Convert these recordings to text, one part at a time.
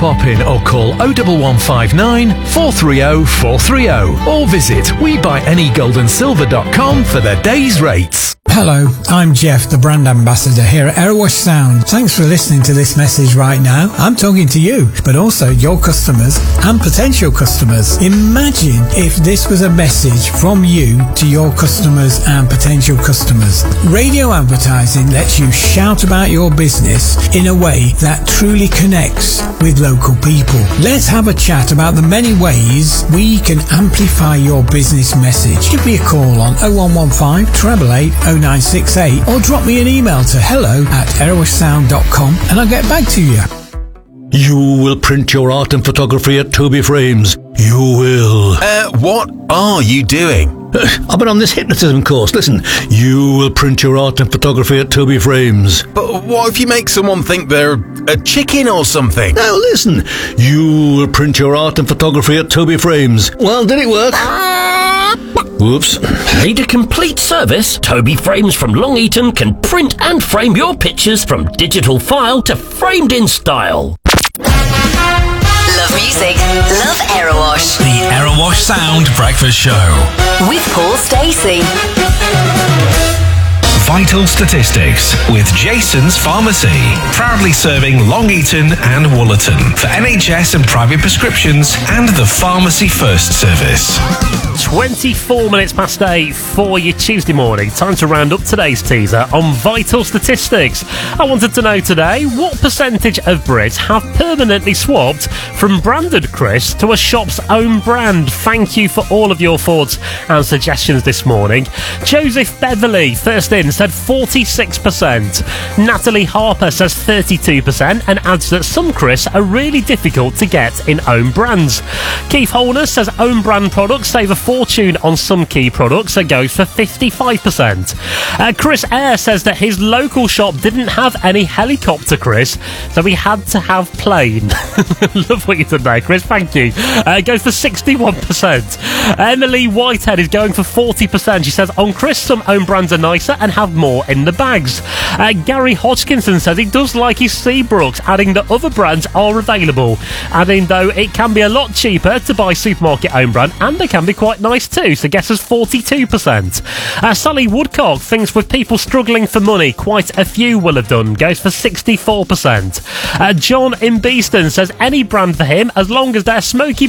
Pop in or call 01159 430 430 or visit WeBuyAnyGoldAndSilver.com for the day's rates. Hello, I'm Jeff, the brand ambassador here at Aerowash Sound. Thanks for listening to this message right now. I'm talking to you, but also your customers and potential customers. Imagine if this was a message from you to your customers and potential customers. Radio advertising lets you shout about your business in a way that truly connects with local people. Let's have a chat about the many ways we can amplify your business message. Give me a call on 0115 888 0968 or drop me an email to hello@aerowashsound.com and I'll get back to you. You will print your art and photography at Toby Frames. You will. What are you doing? I've been on this hypnotism course. Listen, you will print your art and photography at Toby Frames. But what if you make someone think they're a chicken or something? Now listen, you will print your art and photography at Toby Frames. Well, did it work? Whoops. Need a complete service? Toby Frames from Long Eaton can print and frame your pictures from digital file to framed in style. Love music, love Aerowash. The Aerowash Sound Breakfast Show with Paul Stacey. Vital Statistics with Jason's Pharmacy, proudly serving Long Eaton and Woollerton for NHS and private prescriptions and the Pharmacy First service. 24 minutes past 8 for your Tuesday morning. Time to round up today's teaser on Vital Statistics. I wanted to know today, what percentage of Brits have permanently swapped from branded Chris to a shop's own brand? Thank you for all of your thoughts and suggestions this morning. Joseph Beverley, first in, said 46%. Natalie Harper says 32% and adds that some Chris are really difficult to get in own brands. Keith Holness says own brand products save a fortune on some key products and goes for 55%. Chris Eyre says that his local shop didn't have any helicopter Chris, so he had to have plane. Love what you did there, Chris, thank you. Goes for 61%. Emily Whitehead is going for 40%. She says on Chris some own brands are nicer and have more in the bags. Gary Hodgkinson says he does like his Seabrooks, adding that other brands are available, adding though it can be a lot cheaper to buy supermarket own brand and they can be quite nice too, so guesses 42%. Sally Woodcock thinks with people struggling for money, quite a few will have done, goes for 64%. John in Beeston says any brand for him as long as they're smoky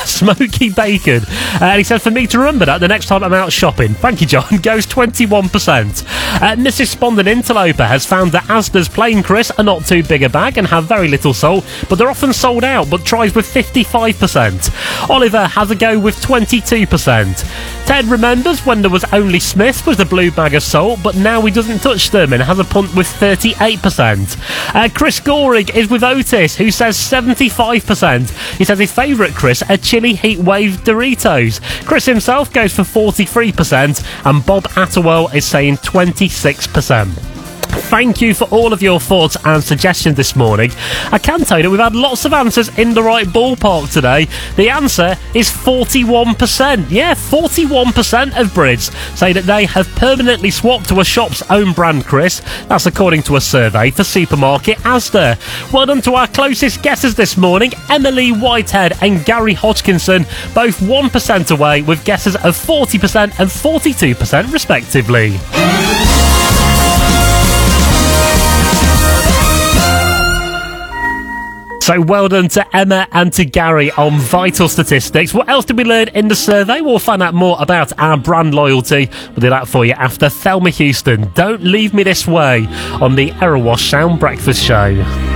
bacon. And he says for me to remember that the next time I'm out shopping. Thank you, John. Goes 21%. Mrs. Spondon Interloper has found that Asda's plain Chris are not too big a bag and have very little salt, but they're often sold out, but tries with 55%. Oliver has a go with 22%. Ted remembers when there was only Smith's was the blue bag of salt, but now he doesn't touch them and has a punt with 38%. Chris Goring is with Otis, who says 75%. He says his favourite Chris are chili heat wave Doritos. Chris himself goes for 43%, and Bob Atterwell is saying 26%. Thank you for all of your thoughts and suggestions this morning. I can tell you that we've had lots of answers in the right ballpark today. The answer is 41%. Yeah, 41% of Brits say that they have permanently swapped to a shop's own brand, Chris. That's according to a survey for supermarket Asda. Well done to our closest guessers this morning, Emily Whitehead and Gary Hodgkinson, both 1% away with guesses of 40% and 42% respectively. So well done to Emma and to Gary on Vital Statistics. What else did we learn in the survey? We'll find out more about our brand loyalty. We'll do that for you after Thelma Houston. Don't Leave Me This Way on the Aerowash Sound Breakfast Show.